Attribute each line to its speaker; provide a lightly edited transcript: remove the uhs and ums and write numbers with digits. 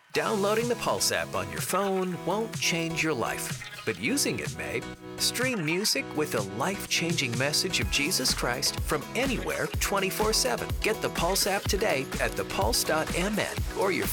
Speaker 1: Downloading the Pulse app on your phone won't change your life, but using it may. Stream music with a life-changing message of Jesus Christ from anywhere 24/7. Get the Pulse app today at thepulse.mn or your